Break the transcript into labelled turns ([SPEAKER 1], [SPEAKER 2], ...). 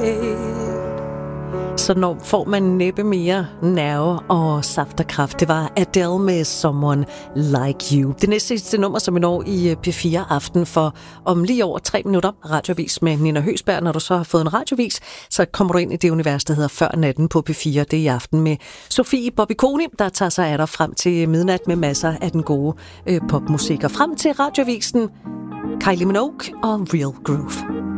[SPEAKER 1] Så når får man næppe mere nerve og saft og kraft. Det var Adele med Someone Like You. Det næste sidste nummer, som vi når i P4 Aften, for om lige over 3 minutter, radiovis med Nina Høgsberg. Når du så har fået en radiovis, så kommer du ind i det univers, der hedder Før Natten på P4. Det er i aften med Sofie Bobbikoni, der tager sig af dig frem til midnat med masser af den gode popmusik. Og frem til radiovisen, Kylie Minogue og Real Groove.